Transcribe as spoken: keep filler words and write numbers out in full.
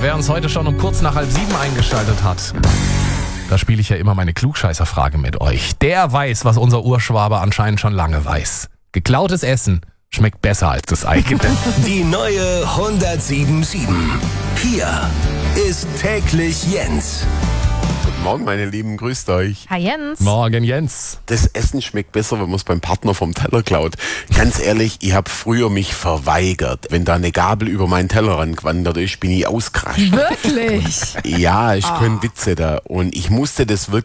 wer uns heute schon um kurz nach halb sieben eingeschaltet hat, da spiele ich ja immer meine Klugscheißerfrage mit euch. Der weiß, was unser Urschwabe anscheinend schon lange weiß. Geklautes Essen schmeckt besser als das eigene. Die neue hundertsieben Komma sieben. Hier ist täglich Jens. Guten Morgen, meine Lieben, grüßt euch. Hi Jens. Morgen, Jens. Das Essen schmeckt besser, wenn man es beim Partner vom Teller klaut. Ganz ehrlich, ich habe früher mich verweigert. Wenn da eine Gabel über meinen Tellerrand gewandert ist, bin ich ausgerastet. Wirklich? Ja, ich können Witze da. Und ich musste das wirklich